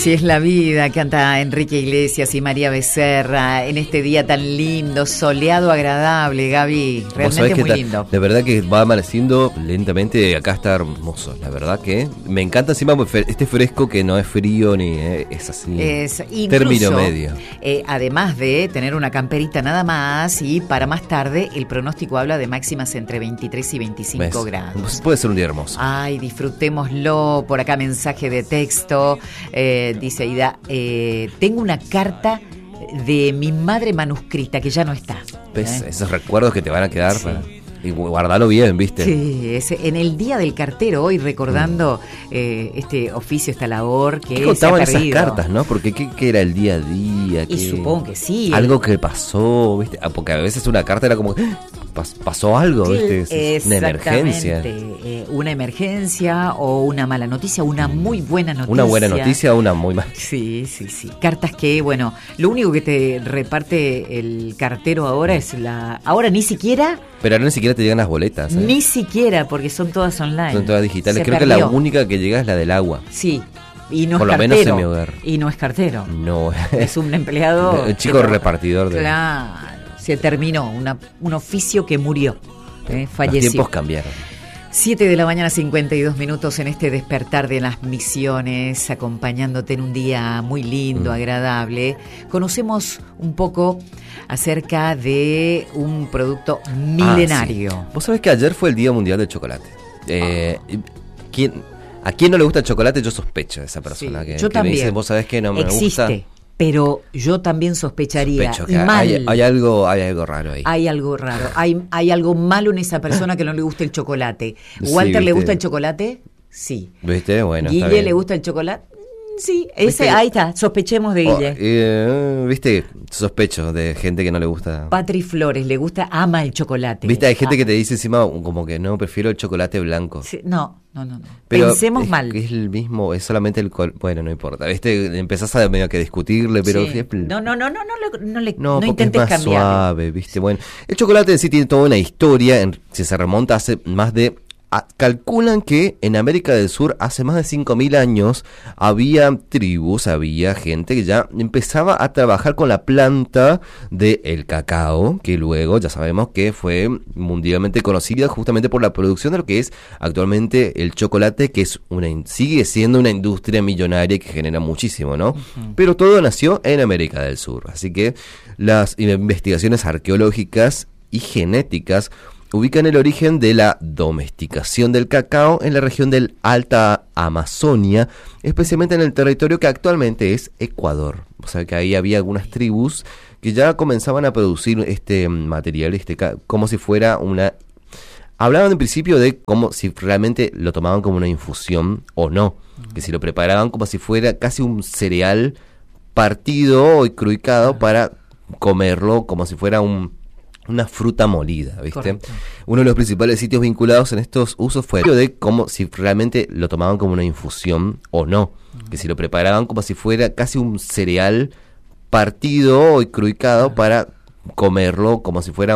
Así es la vida, canta Enrique Iglesias y María Becerra en este día tan lindo, soleado, agradable, Gaby, realmente muy lindo. La verdad que va amaneciendo lentamente, acá está hermoso, la verdad que me encanta encima este fresco que no es frío ni es así, es incluso, término medio. Además de tener una camperita nada más, y para más tarde el pronóstico habla de máximas entre 23 y 25 grados. Puede ser un día hermoso. Ay, disfrutémoslo. Por acá mensaje de texto. Dice Aida, tengo una carta de mi madre manuscrita que ya no está. ¿Ves? Esos recuerdos que te van a quedar, sí. Y guardalo bien, ¿viste? Sí, en el Día del Cartero, hoy recordando este oficio, esta labor que ¿Qué contaban se ha perdido? Esas cartas, no? Porque ¿qué era el día a día? Y supongo que sí. Algo que pasó, ¿viste? Porque a veces una carta era como... pasó algo, ¿viste? Una emergencia. Una emergencia o una mala noticia, una muy buena noticia. Una buena noticia o una muy mala. Sí. Cartas que, bueno, lo único que te reparte el cartero ahora es ahora ni siquiera... Pero ahora ni siquiera te llegan las boletas. Ni siquiera, porque son todas online. Son todas digitales. Creo que la única que llega es la del agua. Sí. Y no por es lo cartero. Menos en mi hogar. Y no es cartero. No. Es un empleado. El chico repartidor de... Claro. Se terminó. Un oficio que murió. Falleció. Los tiempos cambiaron. 7 de la mañana, 52 minutos en este despertar de las Misiones, acompañándote en un día muy lindo, agradable. Conocemos un poco acerca de un producto milenario. Sí. Vos sabés que ayer fue el Día Mundial del Chocolate. ¿A quién no le gusta el chocolate? Yo sospecho de esa persona. Sí, que yo también. Me dice, vos sabés que no me gusta. Pero yo también sospecharía. Sospecho que hay algo raro ahí. Hay algo raro. Hay algo malo en esa persona que no le gusta el chocolate. ¿Walter le gusta el chocolate? Sí. ¿Viste? Bueno, ¿Guille le gusta el chocolate? Sí, ahí está, sospechemos de Guille. ¿Viste? Sospecho de gente que no le gusta. Patri Flores, ama el chocolate. ¿Viste? Hay gente que te dice encima como que no, prefiero el chocolate blanco. Sí, no. Pero pensemos mal. Es el mismo, es solamente el bueno, no importa. ¿Viste? Empezás a medio que discutirle, pero... Sí. No porque intentes es más cambiar. Suave, ¿viste? Bueno, el chocolate en sí tiene toda una historia, si se remonta hace más de... calculan que en América del Sur hace más de 5.000 años había tribus, había gente que ya empezaba a trabajar con la planta del cacao, que luego ya sabemos que fue mundialmente conocida justamente por la producción de lo que es actualmente el chocolate, que es sigue siendo una industria millonaria que genera muchísimo, ¿no? Uh-huh. Pero todo nació en América del Sur, así que las investigaciones arqueológicas y genéticas ubican el origen de la domesticación del cacao en la región del Alta Amazonia, especialmente en el territorio que actualmente es Ecuador. O sea que ahí había algunas tribus que ya comenzaban a producir este material, como si fuera una... Hablaban en principio de como si realmente lo tomaban como una infusión o no, que si lo preparaban como si fuera casi un cereal partido y cruicado para comerlo como si fuera una fruta molida, ¿viste? Correcto. Uno de los principales sitios vinculados en estos usos fue de como si realmente lo tomaban como una infusión o no, que si lo preparaban como si fuera casi un cereal partido y cruicado para comerlo como si fuera